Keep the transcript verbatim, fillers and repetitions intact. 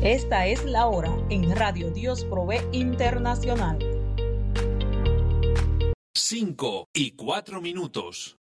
Esta es la hora en Radio Dios Provee Internacional. Cinco y cuatro minutos.